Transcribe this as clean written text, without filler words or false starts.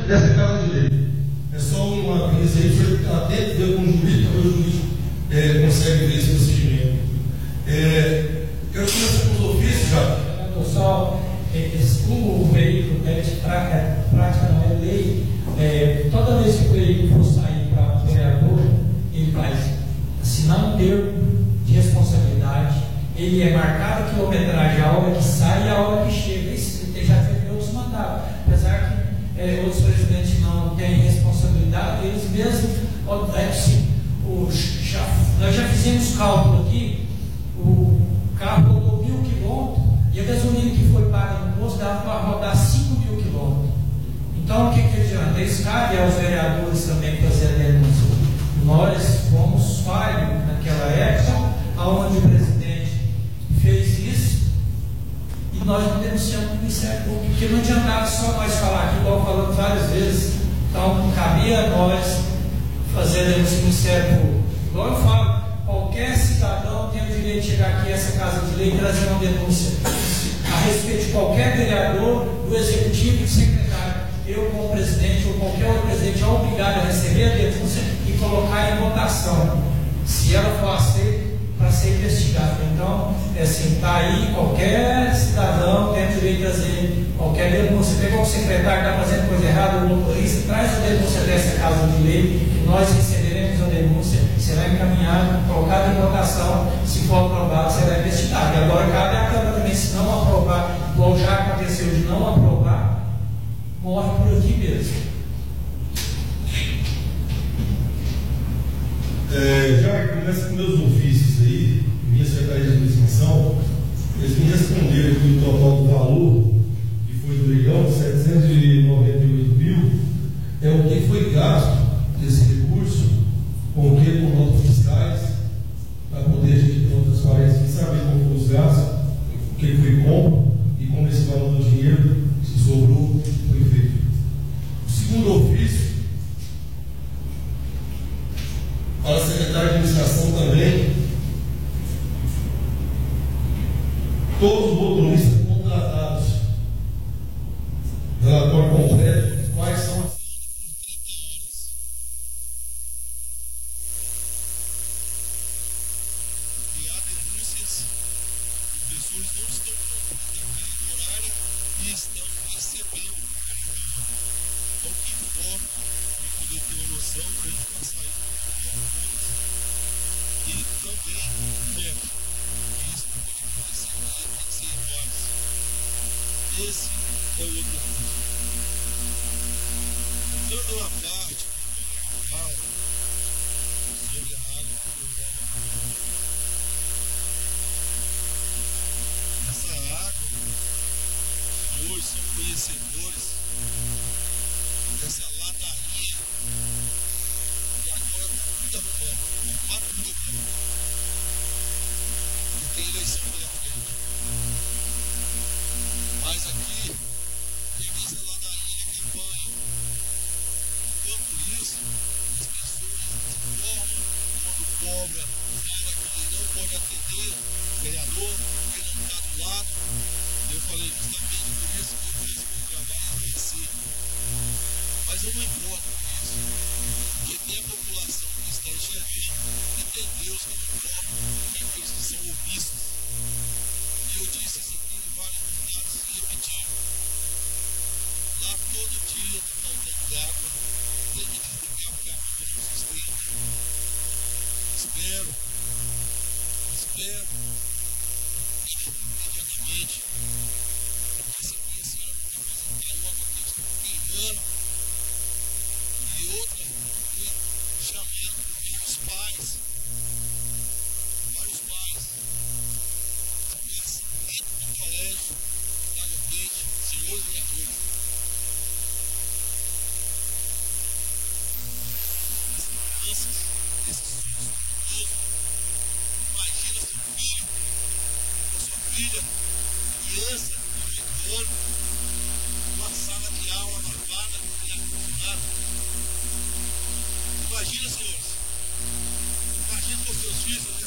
dessa casa de lei. É só uma coisa aí, foi até ver com o juiz, talvez o juiz consegue ver esse procedimento. Quero começar com os ofícios já. Pessoal, como o veículo de prática não é lei, toda vez que o veículo for sair para o vereador, ele vai assinar um termo de responsabilidade, ele é marcado a quilometragem, a hora que sai e a hora que chega. Isso ele já fez outros mandados, apesar que outros presidentes não têm responsabilidade, eles mesmos, nós já fizemos cálculo aqui, o carro rodou 1.000 quilômetros e a gasolina que foi paga no posto dava para rodar 5.000 quilômetros. Então, o que adianta? Eles cabem aos vereadores também fazer a denúncia. Nós fomos falhos naquela época, onde o presidente fez isso, e nós não denunciamos o Ministério Público, porque não adiantava só nós falar aqui, igual falamos várias vezes. Então, cabia a nós fazer a denúncia do Ministério Público. Igual eu falo, qualquer cidadão tem o direito de chegar aqui a essa casa de lei e trazer uma denúncia a respeito de qualquer vereador, do executivo e do secretário. Eu, como presidente, ou qualquer outro presidente, é obrigado a receber a denúncia e colocar em votação, se ela for aceita, para ser investigada. Então, está aí, qualquer cidadão tem o direito de trazer qualquer denúncia. Pegou o secretário que está fazendo coisa errada, o motorista, traz a denúncia dessa casa de lei, que nós receberemos a denúncia, será encaminhado, colocado em votação, se for aprovado, será investigado. E agora cabe à Câmara também, se não aprovar, igual já aconteceu de não aprovar, morre por aqui mesmo. Já começa com meus ofícios aí, minha secretaria de administração, eles me responderam que o total do valor, que foi do 1.798.000, é o que foi gasto desse recurso, com o que com notas fiscais, para poder a gente ter uma transparência e saber como foram os gastos, o que foi compro e como esse valor do dinheiro, se sobrou, foi feito. O segundo ofício, para a secretária de administração também, todos os motoristas contratados, relatório completo, quais são as e há denúncias de pessoas que não estão na carga horária e estão recebendo. Então, que informe, para poder ter uma noção, para a gente passar aí e também método. Isso não pode acontecer, tem que ser vários. Esse é o outro ponto. Entrando na parte que fala sobre a água do programa, essa água, hoje são conhecedores dessa ladainha. E agora está tudo arrumando, arrumado tudo bem. E tem eleição pela frente. Mas aqui, tem essa ladainha de campanha. Enquanto isso, as pessoas se formam quando cobra, fala que não pode atender o vereador, porque não está do lado. Eu falei justamente por isso que eu fiz o meu trabalho e recebi. Mas eu não importo com isso, porque tem a população que está enxergando e tem Deus que não importa, que é aqueles que são omissos. E eu disse isso aqui em vários mandatos e repeti. Lá todo dia está faltando água, tem que desligar porque a água não sustenta. Espero imediatamente, porque esse ano não está fazendo calor, agora tem que estar queimando. E outra, fui chamando por vários pais, crianças dentro do colégio, da Água Quente, senhores vereadores. As crianças, esses filhos idosos, imagina seu filho ou sua filha, criança de 8 anos, numa sala de aula lavada, sem ar-condicionado. Imagina, senhores. Imagina com seus filhos.